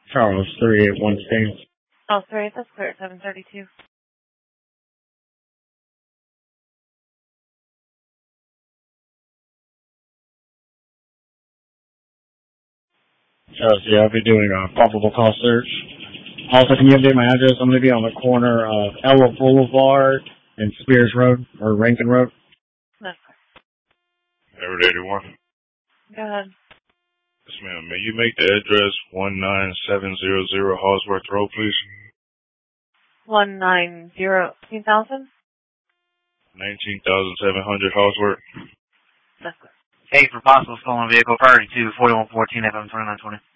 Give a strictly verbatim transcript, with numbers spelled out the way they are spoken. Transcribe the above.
Charles, three eight one Staines. Oh, sorry, that's clear at seven thirty-two. Charles, yeah, I'll be doing a probable cause search. Also, can you update my address? I'm going to be on the corner of Ella Boulevard and Spears Road, or Rankin Road. That's clear. Everett eighty-one. Go ahead. Yes, ma'am. May you make the address one nine seven zero zero Hallsworth Road, please? one nine zero two thousand? nineteen thousand seven hundred Hallsworth. That's clear. Hey, for possible stolen vehicle, priority two, forty-one fourteen F M twenty-nine twenty.